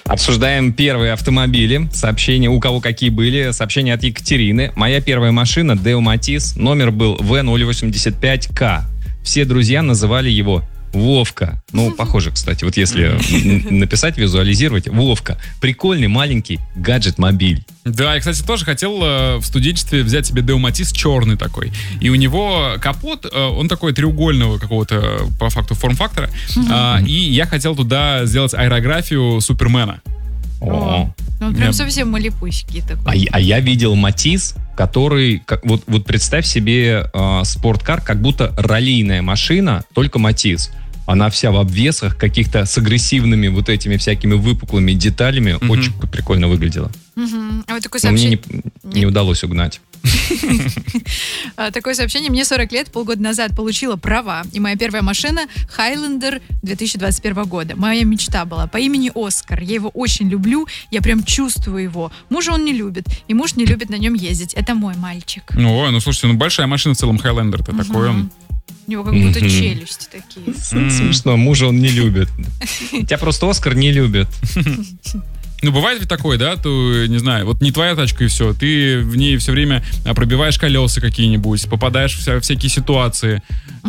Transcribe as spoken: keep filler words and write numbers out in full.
Обсуждаем первые автомобили. Сообщения, у кого какие были. Сообщение от Екатерины. Моя первая машина Deo Matiz. Номер был вэ ноль восемьдесят пять ка. Все друзья называли его Вовка. Ну, похоже, кстати. Вот если написать, визуализировать. Вовка. Прикольный маленький гаджет-мобиль. Да, я, кстати, тоже хотел э, в студенчестве взять себе Deo Matiz черный такой. И у него капот, э, он такой треугольного какого-то, по факту, форм-фактора. Mm-hmm. Э, и я хотел туда сделать аэрографию Супермена. О, ну прям я... совсем малипусики такой. А, а я видел Matiz, который, как, вот, вот представь себе э, спорткар, как будто раллийная машина, только Matiz. Она вся в обвесах, каких-то с агрессивными вот этими всякими выпуклыми деталями. Mm-hmm. Очень прикольно выглядела. Mm-hmm. А вот такое сообщение... Но мне не, не удалось угнать. Такое сообщение. Мне сорок лет, полгода назад получила права. И моя первая машина Highlander две тысячи двадцать первого года. Моя мечта была по имени Оскар. Я его очень люблю. Я прям чувствую его. Мужа он не любит. И муж не любит на нем ездить. Это мой мальчик. Ой, ну слушайте, ну большая машина в целом Highlander-то. Угу. Такой он. У него как будто mm-hmm. челюсти такие. Mm-hmm. Смешно, мужа он не любит. Тебя просто Оскар не любит. Ну, бывает ведь такое, да? Ты, не знаю, вот не твоя тачка и все. Ты в ней все время пробиваешь колеса какие-нибудь, попадаешь в вся, всякие ситуации.